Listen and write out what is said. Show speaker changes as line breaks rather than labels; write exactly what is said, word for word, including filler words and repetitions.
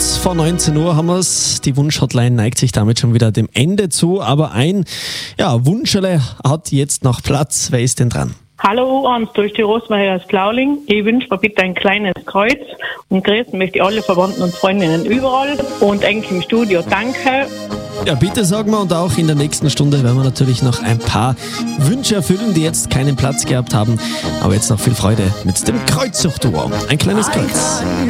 Kurz vor neunzehn Uhr haben wir es. Die Wunsch-Hotline neigt sich damit schon wieder dem Ende zu. Aber ein ja, Wunscherle hat jetzt noch Platz. Wer ist denn dran?
Hallo, Hans, durch die Rosmarie aus Klauling. Ich wünsche mir bitte ein kleines Kreuz und grüßen möchte ich alle Verwandten und Freundinnen überall und eigentlich im Studio. Danke.
Ja, bitte sagen wir, und auch in der nächsten Stunde werden wir natürlich noch ein paar Wünsche erfüllen, die jetzt keinen Platz gehabt haben. Aber jetzt noch viel Freude mit dem Kreuzsuchduo. Ein kleines Kreuz.